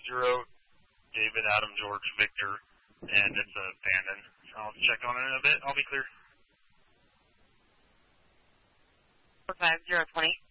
David, Adam, George, Victor, and it's abandoned. I'll check on it in a bit. I'll be clear. 5020.